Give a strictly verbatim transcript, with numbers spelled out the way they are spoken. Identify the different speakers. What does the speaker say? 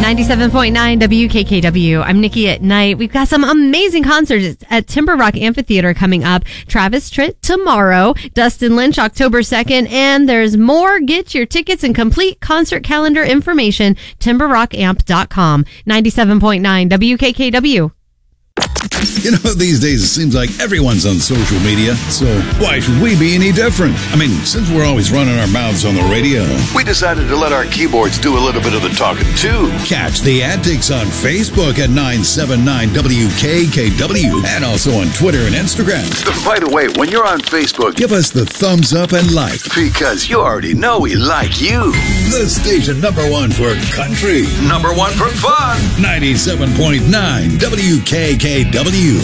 Speaker 1: ninety-seven point nine W K K W. I'm Nikki at Night. We've got some amazing concerts at Timber Rock Amphitheater coming up. Travis Tritt tomorrow, Dustin Lynch October second, and there's more. Get your tickets and complete concert calendar information, timber rock amp dot com. ninety-seven point nine W K K W.
Speaker 2: You know, these days it seems like everyone's on social media, so why should we be any different? I mean, since we're always running our mouths on the radio,
Speaker 3: we decided to let our keyboards do a little bit of the talking, too.
Speaker 2: Catch the antics on Facebook at nine seven nine W K K W and also on Twitter and Instagram.
Speaker 3: By the way, when you're on Facebook,
Speaker 2: give us the thumbs up and like.
Speaker 3: Because you already know we like you.
Speaker 2: The station number one for country.
Speaker 3: Number one for fun.
Speaker 2: ninety-seven point nine W K K W.